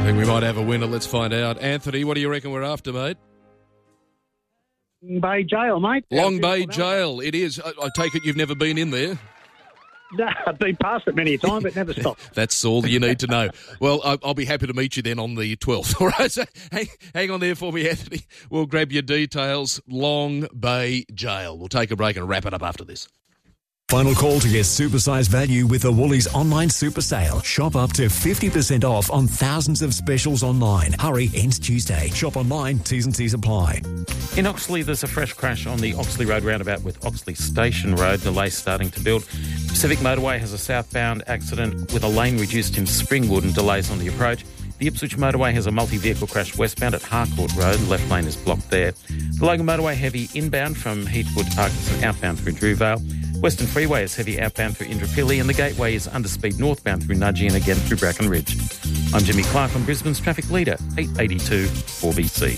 I think we might have a winner. Let's find out. Anthony, what do you reckon we're after, mate? Long Bay Jail, mate. Long Bay Jail. It is. I take it you've never been in there? No, I've been past it many a time, but never stopped. That's all you need to know. Well, I'll be happy to meet you then on the 12th. All right, so hang on there for me, Anthony. We'll grab your details. Long Bay Jail. We'll take a break and wrap it up after this. Final call to get supersized value with the Woolies online super sale. Shop up to 50% off on thousands of specials online. Hurry, ends Tuesday. Shop online, T's and C's apply. In Oxley, there's a fresh crash on the Oxley Road roundabout with Oxley Station Road. Delays starting to build. Pacific Motorway has a southbound accident with a lane reduced in Springwood and delays on the approach. The Ipswich Motorway has a multi-vehicle crash westbound at Harcourt Road. Left lane is blocked there. The Logan Motorway heavy inbound from Heathwood to Parkinson, outbound through Drewvale. Western Freeway is heavy outbound through Indooroopilly, and the Gateway is underspeed northbound through Nudgee and again through Bracken Ridge. I'm Jimmy Clark on Brisbane's Traffic Leader, 882 4BC.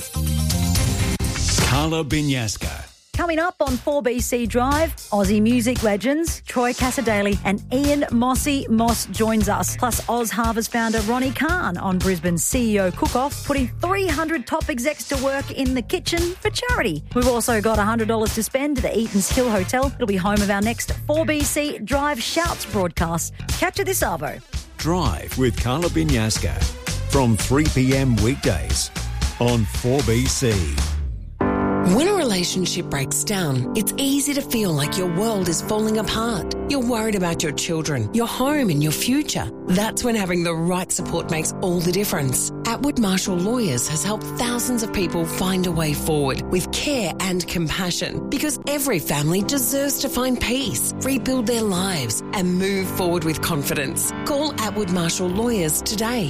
Carla Binyaska. Coming up on 4BC Drive, Aussie music legends Troy Cassadaly and Ian Mossy Moss joins us. Plus Oz Harvest founder Ronnie Khan on Brisbane's CEO Cook-Off, putting 300 top execs to work in the kitchen for charity. We've also got $100 to spend at the Eaton's Hill Hotel. It'll be home of our next 4BC Drive Shouts broadcast. Catch it this Arvo. Drive with Carla Binyaska from 3 p.m. weekdays on 4BC. When a relationship breaks down, it's easy to feel like your world is falling apart. You're worried about your children, your home and your future. That's when having the right support makes all the difference. Atwood Marshall Lawyers has helped thousands of people find a way forward with care and compassion, because every family deserves to find peace, rebuild their lives and move forward with confidence. Call Atwood Marshall Lawyers today,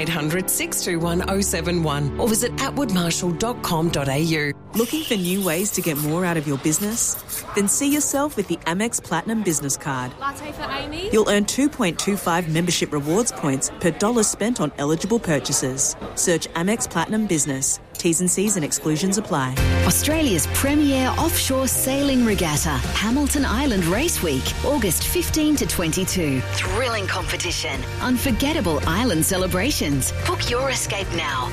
1-800-621-071 or visit atwoodmarshall.com.au. Looking for new ways to get more out of your business? Then see yourself with the Amex Platinum Business Card. Latte for Amy. You'll earn 2.25 membership rewards points per dollar spent on eligible purchases. Search Amex Platinum Business. T's and C's and exclusions apply. Australia's premier offshore sailing regatta, Hamilton Island Race Week, August 15 to 22. Thrilling competition, unforgettable island celebrations. Book your escape now.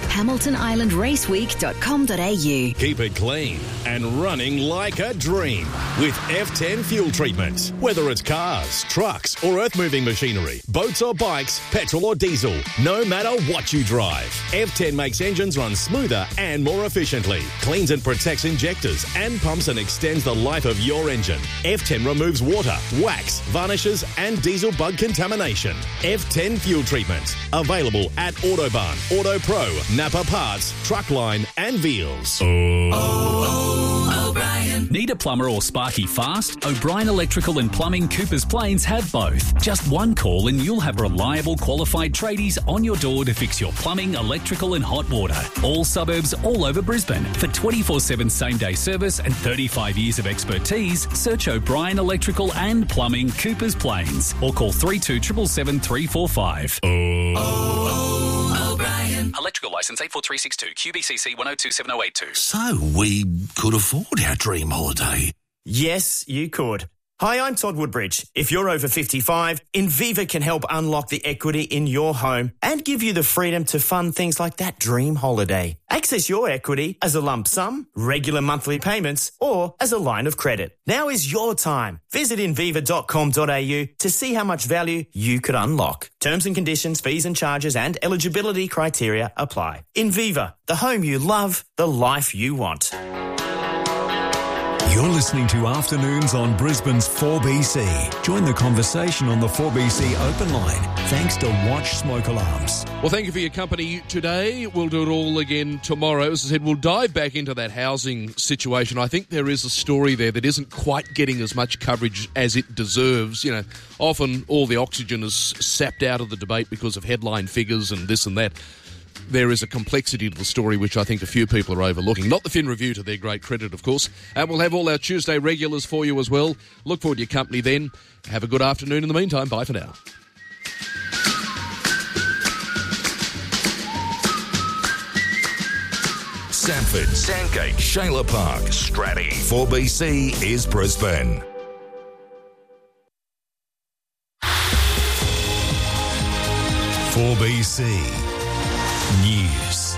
HamiltonIslandRaceweek.com.au. Keep it clean and running like a dream with F10 fuel treatment. Whether it's cars, trucks or earth-moving machinery, boats or bikes, petrol or diesel, no matter what you drive, F10 makes engines run smoother and more efficiently, cleans and protects injectors and pumps and extends the life of your engine. F10 removes water, wax, varnishes and diesel bug contamination. F10 fuel treatment. Available at Autobarn, Auto Pro, Napa Parts, Truckline and Veals. O'Brien. Need a plumber or sparky fast? O'Brien Electrical and Plumbing Coopers Plains have both. Just one call and you'll have reliable qualified tradies on your door to fix your plumbing, electrical and hot water. All suburbs all over Brisbane. For 24/7 same-day service and 35 years of expertise, search O'Brien Electrical and Plumbing Coopers Plains or call 3277 345. O'Brien. Electrical licence 84362 QBCC 1027082. So we could afford our dream holiday. Yes, you could. Hi, I'm Todd Woodbridge. If you're over 55, Inviva can help unlock the equity in your home and give you the freedom to fund things like that dream holiday. Access your equity as a lump sum, regular monthly payments, or as a line of credit. Now is your time. Visit inviva.com.au to see how much value you could unlock. Terms and conditions, fees and charges and eligibility criteria apply. Inviva, the home you love, the life you want. You're listening to Afternoons on Brisbane's 4BC. Join the conversation on the 4BC open line. Thanks to Watch Smoke Alarms. Well, thank you for your company today. We'll do it all again tomorrow. As I said, we'll dive back into that housing situation. I think there is a story there that isn't quite getting as much coverage as it deserves. You know, often all the oxygen is sapped out of the debate because of headline figures and this and that. There is a complexity to the story which I think a few people are overlooking. Not the Fin Review, to their great credit, of course. We'll have all our Tuesday regulars for you as well. Look forward to your company then. Have a good afternoon in the meantime. Bye for now. Sanford, Sandgate, Shayla Park, Stratty. 4BC is Brisbane. For BC. News.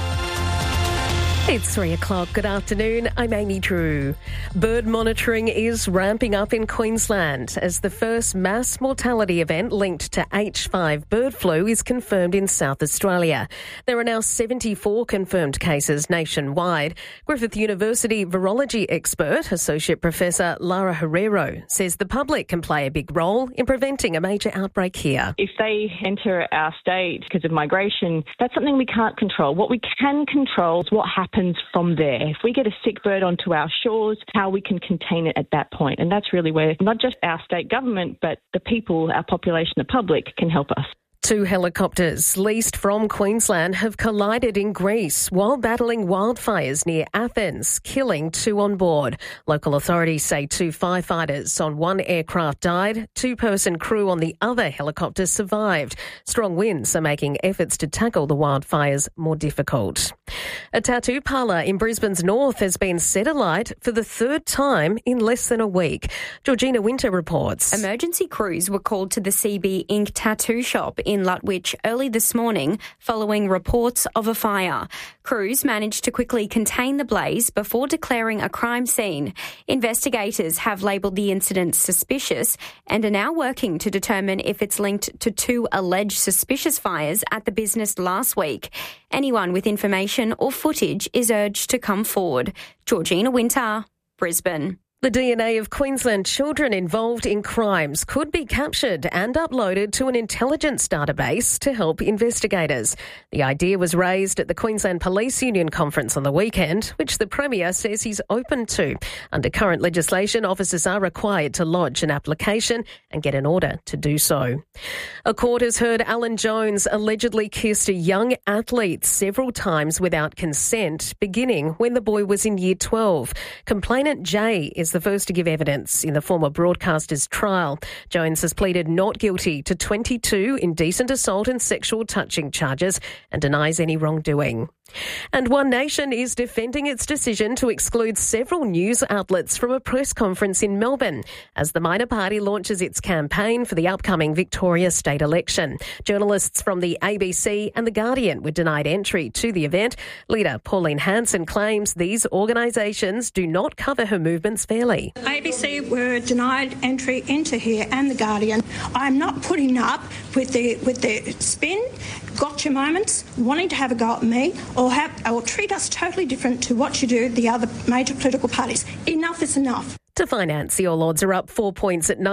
It's 3 o'clock. Good afternoon. I'm Amy Drew. Bird monitoring is ramping up in Queensland as the first mass mortality event linked to H5 bird flu is confirmed in South Australia. There are now 74 confirmed cases nationwide. Griffith University virology expert, Associate Professor Lara Herrero, says the public can play a big role in preventing a major outbreak here. If they enter our state because of migration, that's something we can't control. What we can control is what happens from there. If we get a sick bird onto our shores, how we can contain it at that point. And that's really where not just our state government, but the people, our population, the public can help us. 2 helicopters leased from Queensland have collided in Greece while battling wildfires near Athens, killing 2 on board. Local authorities say 2 firefighters on one aircraft died, 2-person crew on the other helicopter survived. Strong winds are making efforts to tackle the wildfires more difficult. A tattoo parlour in Brisbane's north has been set alight for the 3rd time in less than a week. Georgina Winter reports. Emergency crews were called to the CB Ink tattoo shop in Lutwyche early this morning following reports of a fire. Crews managed to quickly contain the blaze before declaring a crime scene. Investigators have labelled the incident suspicious and are now working to determine if it's linked to 2 alleged suspicious fires at the business last week. Anyone with information or footage is urged to come forward. Georgina Winter, Brisbane. The DNA of Queensland children involved in crimes could be captured and uploaded to an intelligence database to help investigators. The idea was raised at the Queensland Police Union conference on the weekend, which the Premier says he's open to. Under current legislation, officers are required to lodge an application and get an order to do so. A court has heard Alan Jones allegedly kissed a young athlete several times without consent, beginning when the boy was in Year 12. Complainant Jay is the first to give evidence in the former broadcaster's trial. Jones has pleaded not guilty to 22 indecent assault and sexual touching charges and denies any wrongdoing. And One Nation is defending its decision to exclude several news outlets from a press conference in Melbourne as the minor party launches its campaign for the upcoming Victoria state election. Journalists from the ABC and The Guardian were denied entry to the event. Leader Pauline Hanson claims these organisations do not cover her movements fairly. ABC were denied entry into here and The Guardian. I'm not putting up with the spin, gotcha moments, wanting to have a go at me or treat us totally different to what you do the other major political parties. Enough is enough. To finance, the All Odds are up 4 points at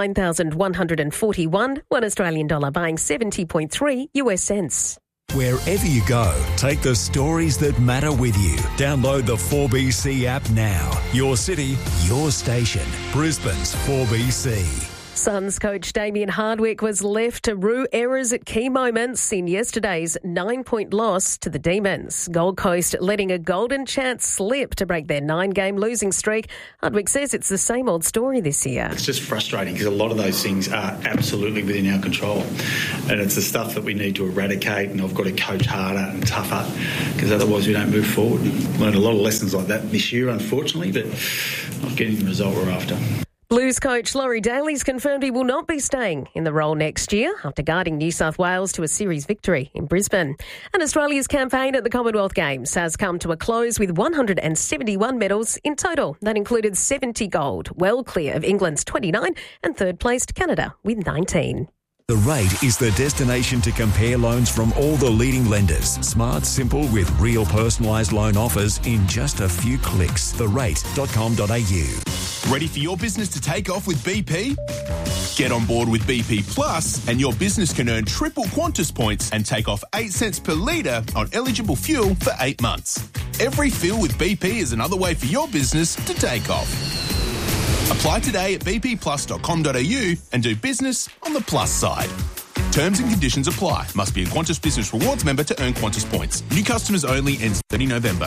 9,141. $1 Australian dollar buying 70.3 US cents. Wherever you go, take the stories that matter with you. Download the 4BC app now. Your city, your station. Brisbane's 4BC. Suns coach Damien Hardwick was left to rue errors at key moments in yesterday's 9-point loss to the Demons. Gold Coast letting a golden chance slip to break their 9-game losing streak. Hardwick says it's the same old story this year. It's just frustrating because a lot of those things are absolutely within our control. And it's the stuff that we need to eradicate, and I've got to coach harder and tougher because otherwise we don't move forward. Learned a lot of lessons like that this year, unfortunately, but not getting the result we're after. Blues coach Laurie Daly's confirmed he will not be staying in the role next year after guiding New South Wales to a series victory in Brisbane. And Australia's campaign at the Commonwealth Games has come to a close with 171 medals in total. That included 70 gold, well clear of England's 29 and third-placed Canada with 19. The Rate is the destination to compare loans from all the leading lenders. Smart, simple, with real personalised loan offers in just a few clicks. therate.com.au. Ready for your business to take off with BP? Get on board with BP Plus and your business can earn triple Qantas points and take off 8 cents per litre on eligible fuel for 8 months. Every fill with BP is another way for your business to take off. Apply today at bpplus.com.au and do business on the plus side. Terms and conditions apply. Must be a Qantas Business Rewards member to earn Qantas points. New customers only, ends 30 November.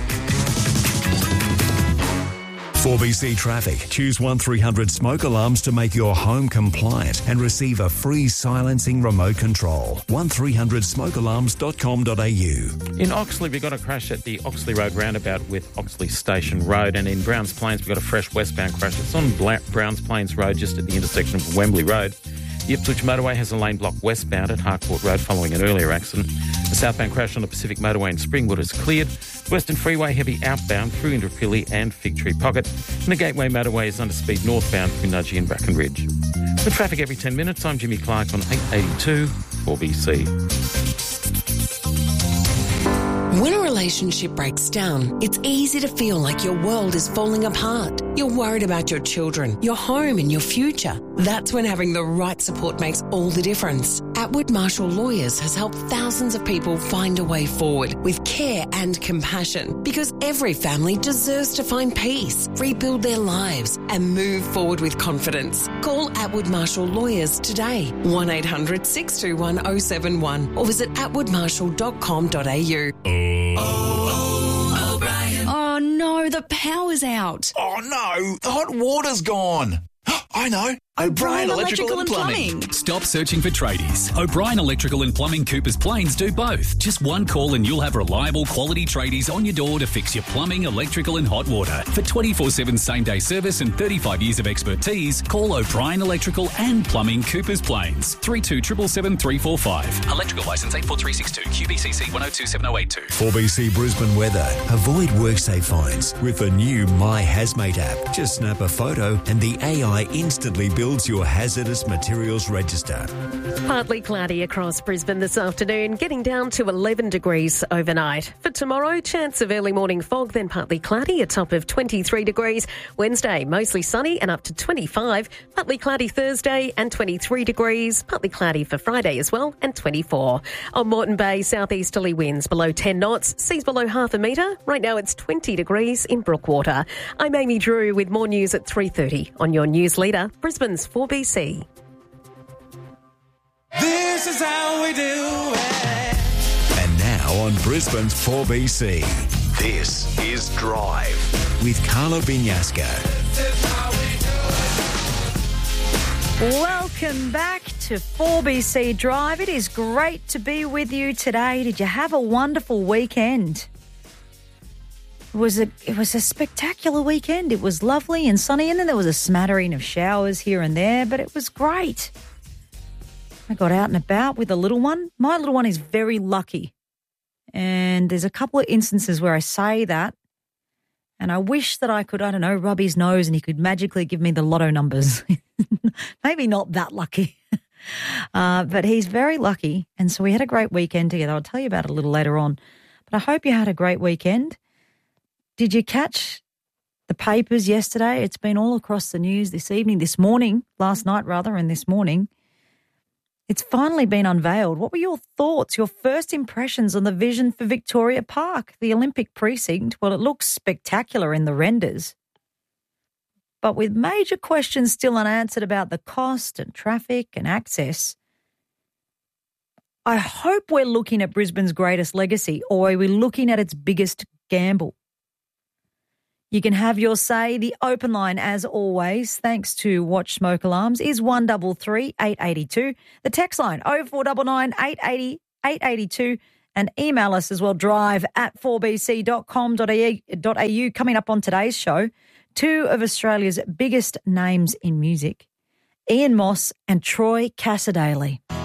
4BC Traffic. Choose 1300 smoke alarms to make your home compliant and receive a free silencing remote control. 1300smokealarms.com.au. In Oxley, we got a crash at the Oxley Road roundabout with Oxley Station Road, and in Browns Plains, we got a fresh westbound crash. It's on Browns Plains Road, just at the intersection of Wembley Road. The Ipswich motorway has a lane block westbound at Harcourt Road following an earlier accident. The southbound crash on the Pacific Motorway in Springwood is cleared. Western Freeway heavy outbound through Indooroopilly and Fig Tree Pocket. And the Gateway Motorway is under speed northbound through Nudgee and Brackenridge. With traffic every 10 minutes, I'm Jimmy Clark on 882 4BC. When a relationship breaks down, it's easy to feel like your world is falling apart. You're worried about your children, your home and your future. That's when having the right support makes all the difference. Atwood Marshall Lawyers has helped thousands of people find a way forward with care and compassion, because every family deserves to find peace, rebuild their lives and move forward with confidence. Call Atwood Marshall Lawyers today, 1800 621 071 or visit atwoodmarshall.com.au. Oh no, the power's out. Oh no, the hot water's gone. I know. O'Brien Electrical and Plumbing. Stop searching for tradies. O'Brien Electrical and Plumbing Coopers Plains do both. Just one call and you'll have reliable quality tradies on your door to fix your plumbing, electrical and hot water. For 24/7 same-day service and 35 years of expertise, call O'Brien Electrical and Plumbing Coopers Plains. 3277 345. Electrical licence 84362 QBCC 102782. 4BC Brisbane weather. Avoid WorkSafe fines with the new My Hazmate app. Just snap a photo and the AI instantly builds your hazardous materials register. Partly cloudy across Brisbane this afternoon, getting down to 11 degrees overnight. For tomorrow, chance of early morning fog, then partly cloudy, a top of 23 degrees. Wednesday, mostly sunny and up to 25. Partly cloudy Thursday and 23 degrees. Partly cloudy for Friday as well and 24. On Moreton Bay, southeasterly winds below 10 knots, seas below half a metre. Right now it's 20 degrees in Brookwater. I'm Amy Drew with more news at 3:30 on your news leader, Brisbane's 4BC. This is how we do it. And now on Brisbane's 4BC, this is Drive with Carla Binyaska. Welcome back to 4BC Drive. It is great to be with you today. Did you have a wonderful weekend? It was a spectacular weekend. It was lovely and sunny, and then there was a smattering of showers here and there, but it was great. I got out and about with the little one. My little one is very lucky, and there's a couple of instances where I say that, and I wish that I could, rub his nose and he could magically give me the lotto numbers. Maybe not that lucky, but he's very lucky, and so we had a great weekend together. I'll tell you about it a little later on, but I hope you had a great weekend. Did you catch the papers yesterday? It's been all across the news this night, and this morning. It's finally been unveiled. What were your thoughts, your first impressions on the vision for Victoria Park, the Olympic precinct? Well, it looks spectacular in the renders, but with major questions still unanswered about the cost and traffic and access. I hope we're looking at Brisbane's greatest legacy, or are we looking at its biggest gamble? You can have your say. The open line, as always, thanks to Watch Smoke Alarms, is 133 882. The text line 0499 880 882, and email us as well, drive@4bc.com.au. Coming up on today's show, two of Australia's biggest names in music, Ian Moss and Troy Cassar-Daley.